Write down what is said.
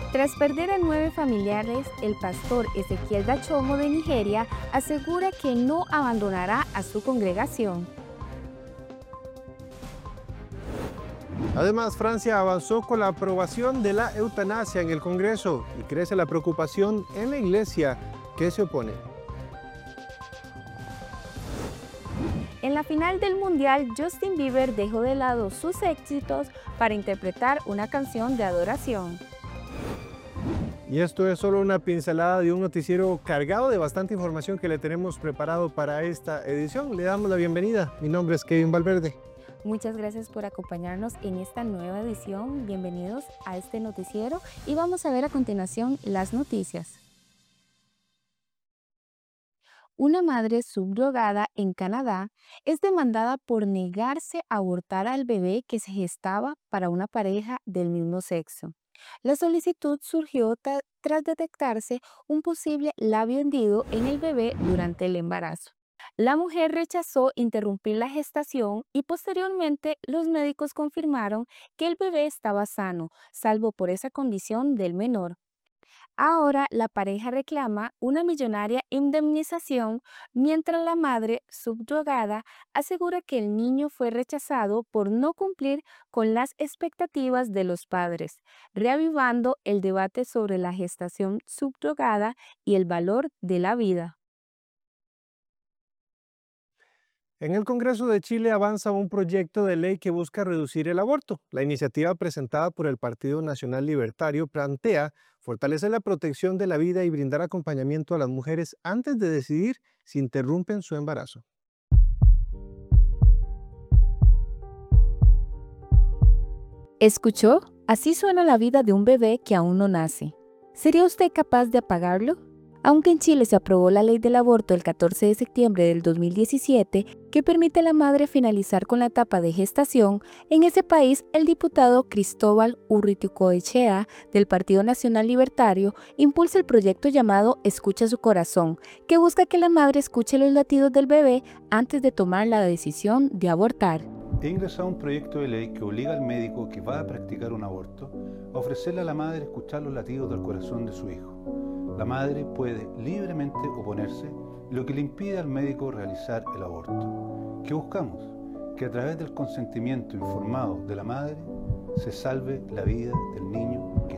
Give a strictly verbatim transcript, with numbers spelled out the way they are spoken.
Tras perder a nueve familiares, el pastor Ezequiel Dachomo de Nigeria asegura que no abandonará a su congregación. Además, Francia avanzó con la aprobación de la eutanasia en el Congreso y crece la preocupación en la Iglesia que se opone. En la final del Mundial, Justin Bieber dejó de lado sus éxitos para interpretar una canción de adoración. Y esto es solo una pincelada de un noticiero cargado de bastante información que le tenemos preparado para esta edición. Le damos la bienvenida. Mi nombre es Kevin Valverde. Muchas gracias por acompañarnos en esta nueva edición. Bienvenidos a este noticiero y vamos a ver a continuación las noticias. Una madre subrogada en Canadá es demandada por negarse a abortar al bebé que se gestaba para una pareja del mismo sexo. La solicitud surgió tras detectarse un posible labio hendido en el bebé durante el embarazo. La mujer rechazó interrumpir la gestación y posteriormente los médicos confirmaron que el bebé estaba sano, salvo por esa condición del menor. Ahora la pareja reclama una millonaria indemnización, mientras la madre subrogada asegura que el niño fue rechazado por no cumplir con las expectativas de los padres, reavivando el debate sobre la gestación subrogada y el valor de la vida. En el Congreso de Chile avanza un proyecto de ley que busca reducir el aborto. La iniciativa presentada por el Partido Nacional Libertario plantea fortalecer la protección de la vida y brindar acompañamiento a las mujeres antes de decidir si interrumpen su embarazo. ¿Escuchó? Así suena la vida de un bebé que aún no nace. ¿Sería usted capaz de apagarlo? Aunque en Chile se aprobó la ley del aborto el catorce de septiembre del dos mil diecisiete, que permite a la madre finalizar con la etapa de gestación, en ese país el diputado Cristóbal Urriticoechea, del Partido Nacional Libertario, impulsa el proyecto llamado Escucha su corazón, que busca que la madre escuche los latidos del bebé antes de tomar la decisión de abortar. He ingresado un proyecto de ley que obliga al médico que va a practicar un aborto a ofrecerle a la madre escuchar los latidos del corazón de su hijo. La madre puede libremente oponerse, lo que le impide al médico realizar el aborto. ¿Qué buscamos? Que a través del consentimiento informado de la madre se salve la vida del niño que